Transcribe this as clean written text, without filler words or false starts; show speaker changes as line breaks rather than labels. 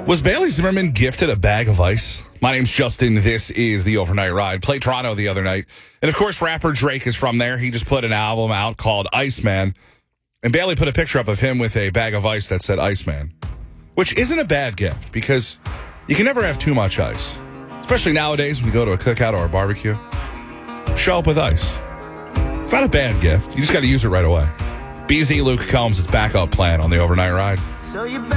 Was Bailey Zimmerman gifted a bag of ice? My name's Justin. This is The Overnight Ride. Played Toronto the other night. And, of course, rapper Drake is from there. He just put an album out called Iceman. And Bailey put a picture up of him with a bag of ice that said Iceman, which isn't a bad gift because you can never have too much ice, especially nowadays when you go to a cookout or a barbecue. Show up with ice. It's not a bad gift. You just got to use it right away. BZ Luke Combs' backup plan on The Overnight Ride.